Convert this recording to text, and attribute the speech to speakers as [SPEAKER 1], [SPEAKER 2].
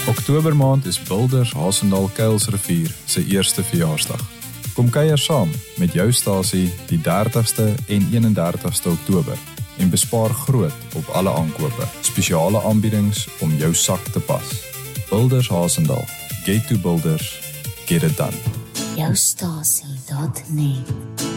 [SPEAKER 1] Oktobermaand is Builders Hasendaal Kuilsrivier se eerste verjaarsdag. Kom kuier saam met jou stasie die 30ste en 31ste Oktober en bespaar groot op alle aankope. Spesiale aanbiedings om jou sak te pas. Builders Hasendaal. Get to Builders. Get it done.
[SPEAKER 2] Jou stasie.net